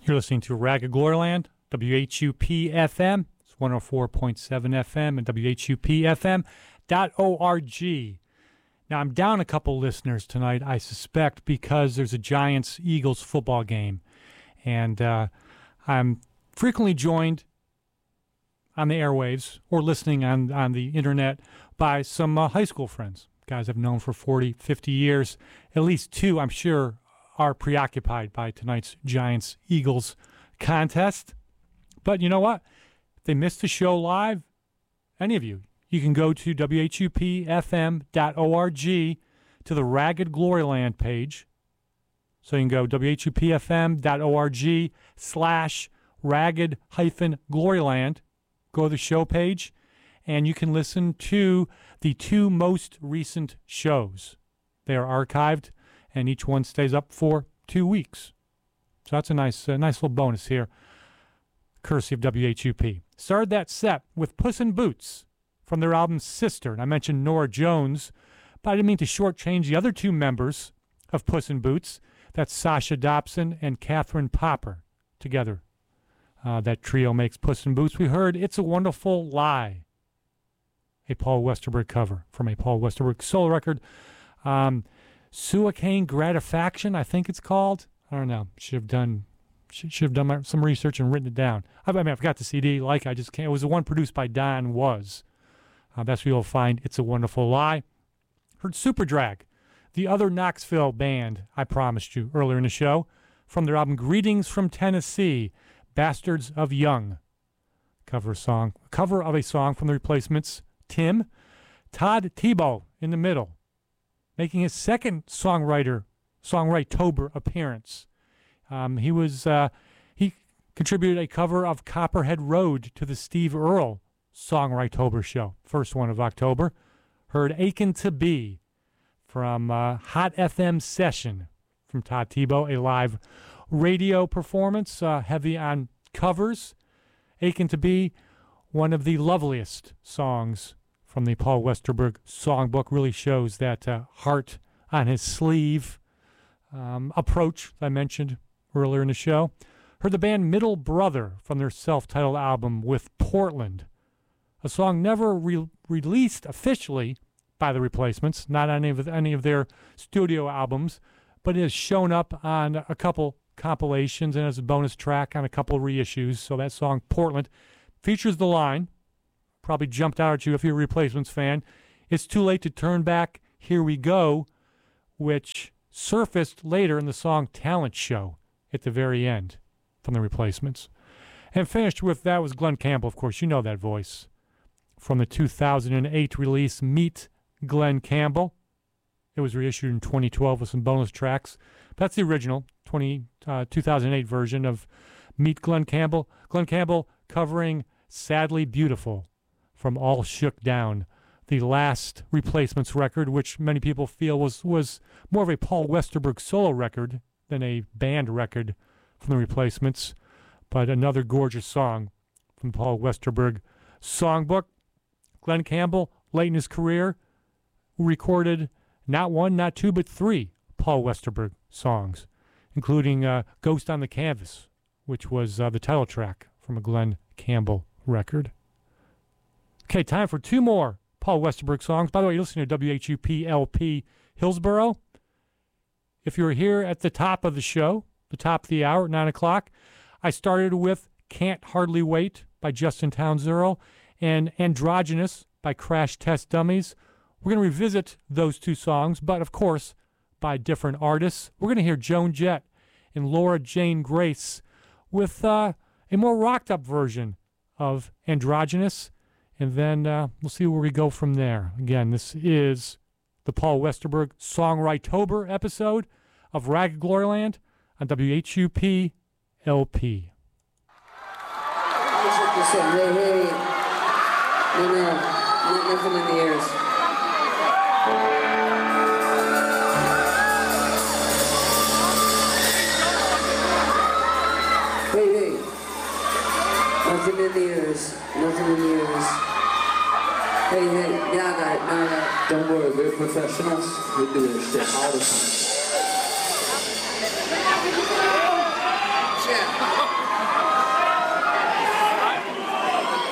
You're listening to Ragged Gloryland, WHUP-FM. It's 104.7 FM and WHUP-FM.org. Now, I'm down a couple listeners tonight, I suspect, because there's a Giants-Eagles football game. And I'm frequently joined on the airwaves or listening on the internet by some high school friends, guys I've known for 40, 50 years. At least two, I'm sure, are preoccupied by tonight's Giants-Eagles contest. But you know what? If they missed the show live, any of you can go to WHUPFM.org to the Ragged Gloryland page. So you can go WHUPFM.org/Ragged-Gloryland. Go to the show page, and you can listen to the two most recent shows. They are archived, and each one stays up for 2 weeks. So that's a nice little bonus here, courtesy of WHUP. Started that set with Puss in Boots from their album Sister. And I mentioned Norah Jones, but I didn't mean to shortchange the other two members of Puss in Boots. That's Sasha Dobson and Catherine Popper together. That trio makes Puss in Boots. We heard It's a Wonderful Lie, a Paul Westerberg cover from a Paul Westerberg solo record. Suicaine Gratifaction, I think it's called. I don't know. Should have done some research and written it down. I mean, I forgot the CD. I just can't. It was the one produced by Don Was. That's where you'll find It's a Wonderful Lie. Heard Superdrag, the other Knoxville band I promised you earlier in the show, from their album Greetings from Tennessee, Bastards of Young. Cover of a song from The Replacements, Tim. Todd Tebow in the middle, making his second Songwrite-tober appearance. He contributed a cover of Copperhead Road to the Steve Earle Songwrite-tober show, first one of October. Heard Aching to Be from Hot FM Session from Todd Tebow, a live radio performance, heavy on covers. Aching to Be, one of the loveliest songs from the Paul Westerberg songbook, really shows that heart on his sleeve approach I mentioned earlier in the show. Heard the band Middle Brother from their self-titled album With Portland, a song never released officially by The Replacements, not on any of their studio albums, but it has shown up on a couple compilations and as a bonus track on a couple reissues. So that song, Portland, features the line, probably jumped out at you if you're a Replacements fan, "It's too late to turn back, here we go," which surfaced later in the song Talent Show at the very end from The Replacements. And finished with, that was Glen Campbell, of course. You know that voice. From the 2008 release, Meet Glen Campbell. It was reissued in 2012 with some bonus tracks. That's the original 2008 version of Meet Glen Campbell. Glen Campbell covering Sadly Beautiful from All Shook Down, the last Replacements record, which many people feel was more of a Paul Westerberg solo record than a band record from The Replacements, but another gorgeous song from Paul Westerberg songbook. Glen Campbell, late in his career, recorded not one, not two, but three Paul Westerberg songs, including Ghost on the Canvas, which was the title track from a Glen Campbell record. Okay, time for two more Paul Westerberg songs. By the way, you're listening to WHUP-LP Hillsboro. If you're here at the top of the show, the top of the hour at 9 o'clock, I started with Can't Hardly Wait by Justin Townes Earle and Androgynous by Crash Test Dummies. We're going to revisit those two songs, but of course, by different artists. We're going to hear Joan Jett and Laura Jane Grace with a more rocked-up version of Androgynous, and then we'll see where we go from there. Again, this is the Paul Westerberg Songwrite-tober episode of Ragged Gloryland on WHUP-LP. Hey. No, nothing in the ears. Hey. Nothing in the ears. Nothing in the ears. Hey. Yeah, I got it. Don't worry, we're professionals. We do this shit all the time.